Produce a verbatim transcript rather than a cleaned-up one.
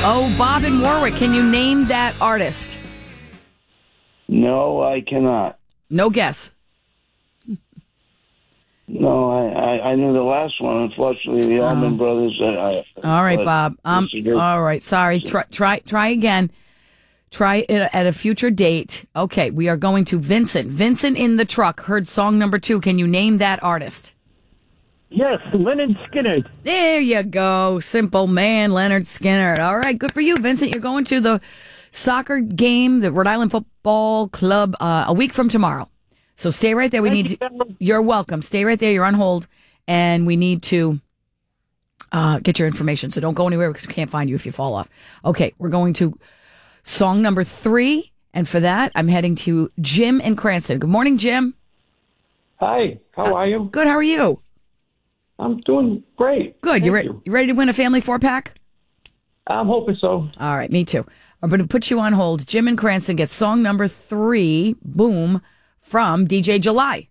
Oh, Bob in Warwick. Can you name that artist? No, I cannot. No guess. No, I, I, I knew the last one. Unfortunately, the Allman Brothers. I, I, all right, Bob. Um, all right. Sorry. Try, try, try again. Try it at a future date. Okay, we are going to Vincent. Vincent in the truck heard song number two. Can you name that artist? Yes, Leonard Skinner. There you go. Simple man, Leonard Skinner. All right, good for you, Vincent. You're going to the soccer game, the Rhode Island Football Club, uh, a week from tomorrow. So stay right there. We Thank need you. to, you're welcome. Stay right there. You're on hold, and we need to uh, get your information. So don't go anywhere because we can't find you if you fall off. Okay, we're going to song number three, and for that, I'm heading to Jim in Cranston. Good morning, Jim. Hi, how are you? Good. How are you? I'm doing great. Good. Thank You, re- you. you ready to win a family four pack? I'm hoping so. All right, me too. I'm going to put you on hold. Jim in Cranston gets song number three, Boom, from D J July.